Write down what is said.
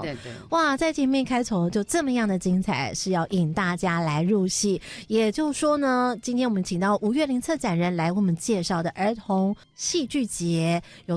对对， 哇，在前面开头就这么样的精彩，是要引大家来入戏。也就是说呢，今天我们请到吴月玲策展人来为我们介绍的儿童戏剧节有